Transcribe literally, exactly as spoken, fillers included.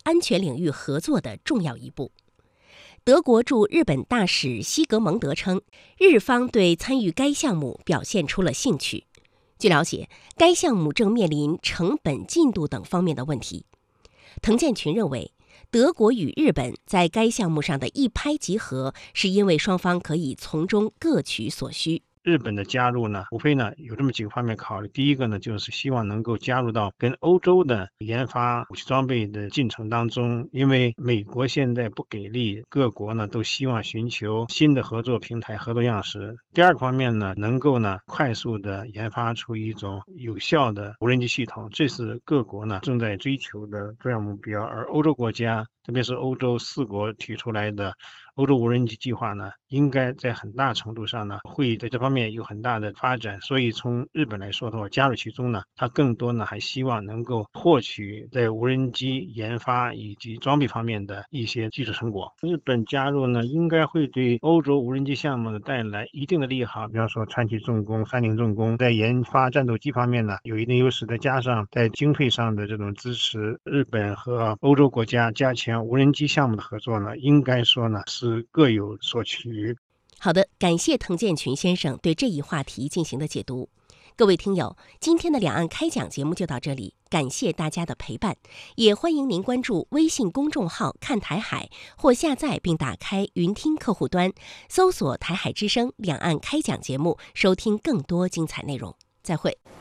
安全领域合作的重要一步。德国驻日本大使西格蒙德称，日方对参与该项目表现出了兴趣。据了解，该项目正面临成本、进度等方面的问题。滕建群认为，德国与日本在该项目上的一拍即合，是因为双方可以从中各取所需。 日本的加入呢，无非呢有这么几个方面考虑。第一个呢，就是希望能够加入到跟欧洲的研发武器装备的进程当中，因为美国现在不给力，各国呢都希望寻求新的合作平台、合作样式。第二个方面呢，能够呢快速的研发出一种有效的无人机系统，这是各国呢正在追求的重要目标。而欧洲国家，特别是欧洲四国提出来的欧洲无人机计划呢，应该在很大程度上呢，会在这方面有很大的发展。所以从日本来说的话，加入其中呢，它更多呢还希望能够获取在无人机研发以及装备方面的一些技术成果。日本加入呢，应该会对欧洲无人机项目带来一定的利好，比方说川崎重工、三菱重工在研发战斗机方面呢有一定优势，再加上在经费上的这种支持，日本和欧洲国家加强无人机项目的合作呢，应该说呢是各有所取。 好的，感谢滕建群先生对这一话题进行的解读。各位听友，今天的两岸开讲节目就到这里，感谢大家的陪伴，也欢迎您关注微信公众号看台海，或下载并打开云听客户端，搜索台海之声两岸开讲节目，收听更多精彩内容。再会。